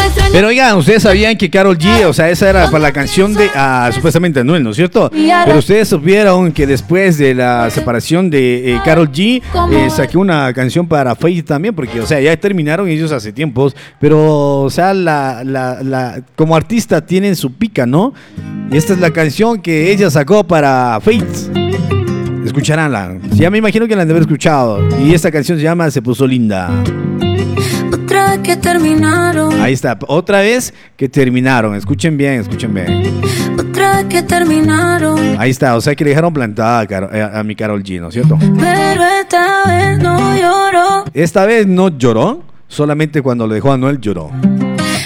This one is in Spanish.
Pero oigan, ustedes sabían que Karol G, o sea, esa era para la canción de supuestamente Anuel, ¿no es cierto? Pero ustedes supieron que después de la separación de Karol G, saqué una canción para Faith también, porque, o sea, ya terminaron ellos hace tiempos, pero, o sea, como artista tienen su pica, ¿no? Y esta es la canción que ella sacó para Faith. Escucharánla. Ya me imagino que la han de haber escuchado. Y esta canción se llama Se Puso Linda. Otra vez que terminaron. Ahí está, otra vez que terminaron. Escuchen bien, escuchen bien. Otra vez que terminaron. Ahí está, o sea que le dejaron plantada a mi Karol G, ¿no es cierto? Pero esta vez no lloró. Esta vez no lloró, solamente cuando le dejó a Anuel lloró.